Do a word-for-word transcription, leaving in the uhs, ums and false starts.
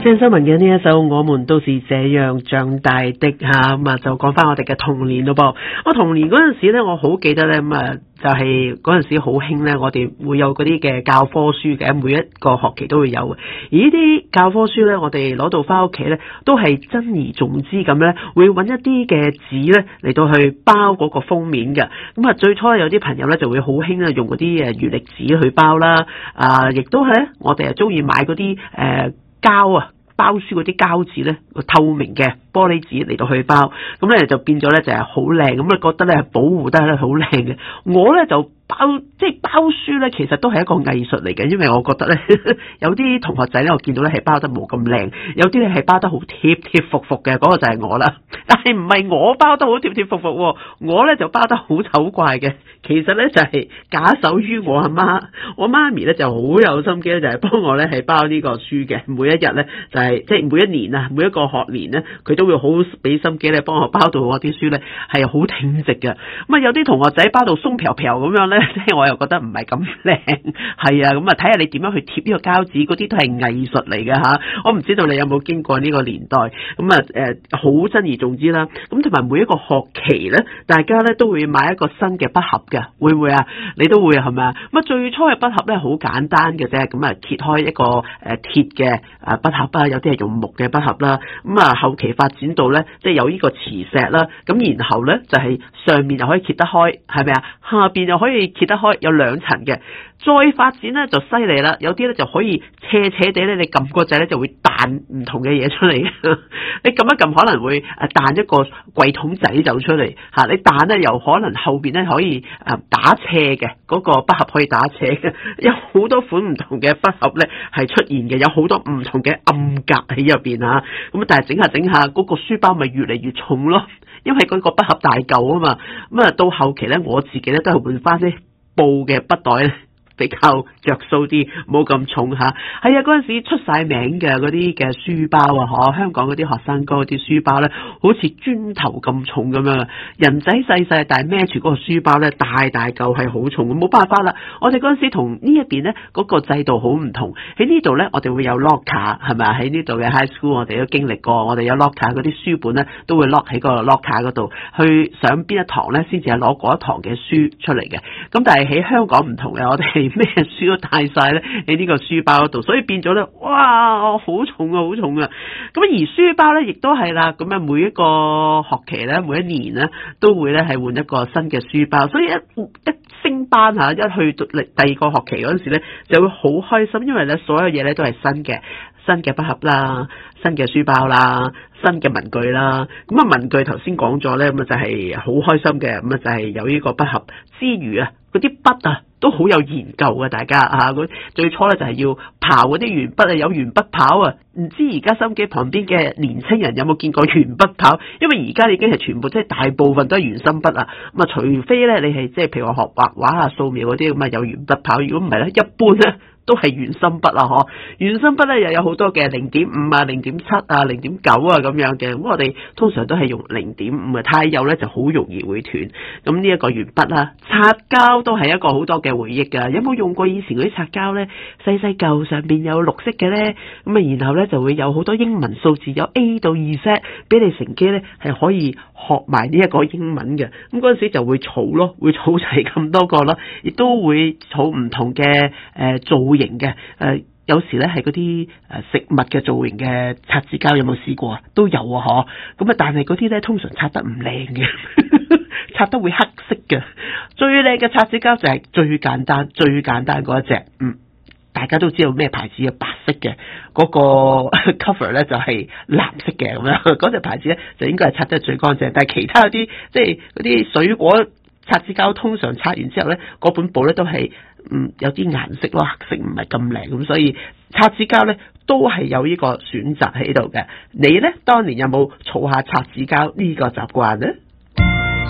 鄭秀文嘅呢一首《我們都是這樣長大的》吓，咁啊就講翻我哋嘅童年咯噃。我童年嗰陣時咧，我好記得咧，咁啊就係嗰陣時好興咧，我哋會有嗰啲嘅教科書嘅，每一個學期都會有嘅。而呢啲教科書咧，我哋攞到翻屋企咧，都係珍而重之咁咧，會揾一啲嘅紙咧嚟到去包嗰個封面嘅。咁啊，最初有啲朋友咧就會好興啊，用嗰啲誒月曆紙去包啦。啊，亦都係我哋係中意買嗰啲誒膠啊。包書嗰啲膠紙咧，透明嘅玻璃紙嚟到去包，咁咧就變咗咧就係好靚，咁啊覺得咧係保護得咧好靚嘅。我咧就包即係包書咧，其實都係一個藝術嚟嘅，因為我覺得咧有啲同學仔咧，我見到咧係包得冇咁靚，有啲咧係包得好貼貼服服嘅，嗰個就係我啦。但係唔係我包得好貼貼服服，我咧就包得好醜怪嘅。其實咧就係假手於我阿媽，我媽咪咧就好有心機咧，就係幫我咧係包呢個書嘅。每一日咧就係即係每一年啊，每一個學年咧，佢都會好俾心機咧幫我包到我啲書咧係好挺直嘅。咁啊有啲同學仔包到鬆飄飄咁樣咧，即係我又覺得唔係咁靚。係啊，咁啊睇下你點樣去貼呢個膠紙，嗰啲都係藝術嚟嘅吓。我唔知道你有冇經過呢個年代，咁啊誒好珍而重之啦。咁同埋每一個學期咧，大家咧都會買一個新嘅筆盒嘅，會唔會啊？你都會係咪啊？咁啊最初嘅筆盒咧好簡單嘅啫，咁啊揭開一個誒鐵嘅誒筆盒啊，有啲係用木嘅筆盒啦。咁啊後期發展到咧，即係有呢個磁石啦，咁然後咧就係上面又可以揭得開，係咪啊？下邊又可以揭得開，有兩層嘅。再發展咧就犀利啦，有啲咧就可以斜斜地咧，你撳個掣咧就會彈唔同嘅嘢出嚟。你撳一撳可能會誒彈一個櫃桶仔走出嚟吓，你彈咧又可能後邊咧可以誒打斜嘅，嗰個筆盒可以打斜嘅，有好多款唔同嘅筆盒咧係出現嘅，有好多唔同嘅暗格喺入邊啊。咁但係整下整下嗰個書包咪越嚟越重咯，因為嗰個筆盒大嚿啊嘛。咁啊到後期咧我自己咧都係換翻啲布嘅筆袋咧，比較着數啲，冇咁重吓。係啊，嗰陣時出晒名嘅嗰啲嘅書包啊，嗬，香港嗰啲學生哥嗰啲書包咧，好似磚頭咁重咁樣。人仔細細，但係孭住嗰個書包咧，大大嚿係好重，冇辦法啦。我哋嗰陣時同呢一邊咧嗰個制度好唔同。喺呢度咧，我哋會有 locker 係咪啊？喺呢度嘅 high school 我哋都經歷過，我哋有 locker 嗰啲書本咧都會 lock 喺個 locker 嗰度，去上邊一堂咧先至係攞嗰一堂嘅書出嚟嘅。咁但係喺香港唔同嘅，我哋咩書都帶晒咧喺呢個書包嗰度，所以變咗咧，哇，好重啊，好重啊！咁而書包咧，亦都係啦，咁啊每一個學期咧，每一年咧，都會咧係換一個新嘅書包，所以一一升班吓，一去到第二個學期嗰陣時咧，就會好開心，因為咧所有嘢咧都係新嘅，新嘅筆盒啦，新嘅書包啦，新嘅文具啦。咁啊文具頭先講咗咧，咁啊就係好開心嘅，咁啊就係有呢個筆盒之餘啊，嗰啲筆啊都好有研究嘅，大家吓，最初咧就係要刨嗰啲鉛筆啊，有鉛筆刨啊，唔知而家收音機旁邊嘅年青人有冇見過鉛筆刨？因為而家已經係全部即係大部分都係鉛芯筆啊，咁啊除非咧你係即係譬如話學畫畫啊、素描嗰啲咁啊有鉛筆刨，如果唔係咧，一般咧都係鉛芯筆啊，嗬，鉛芯筆咧又有好多嘅零點五啊、零點七啊、零點九啊咁樣嘅，咁我哋通常都係用零點五啊，太幼咧就好容易會斷。咁呢一個鉛筆啦，擦膠都係一個好多嘅回憶噶。有冇用過以前嗰啲擦膠咧？細細嚿上邊有綠色嘅咧，咁啊然後咧就會有好多英文數字，有 A 到 Z， 俾你乘機咧係可以學埋呢一個英文嘅。咁嗰陣時就會儲咯，會儲齊咁多個咯，亦都會儲唔同嘅誒、呃、造型嘅誒、呃，有時咧係嗰啲誒食物嘅造型嘅擦紙膠，有冇試過啊？都有啊，嗬。咁啊，但係嗰啲咧通常擦得唔靚嘅，擦得會黑色嘅。最靚嘅擦紙膠就係最簡單、最簡單嗰一隻，嗯，大家都知道咩牌子嘅，白色嘅嗰、嗰個 cover 咧就係藍色嘅咁樣，嗰隻牌子咧就應該係擦得最乾淨。但係其他嗰啲即係嗰啲水果擦紙膠，通常擦完之後咧，嗰本簿咧都係嗯有啲顏色咯，黑色唔係咁靚咁，所以擦紙膠咧都係有呢個選擇喺度嘅。你咧當年有冇儲下擦紙膠呢個習慣咧？